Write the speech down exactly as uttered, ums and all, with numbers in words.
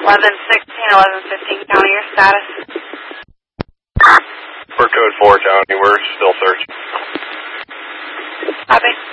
eleven sixteen, eleven fifteen County, your status? For code four County, we're still searching. Copy.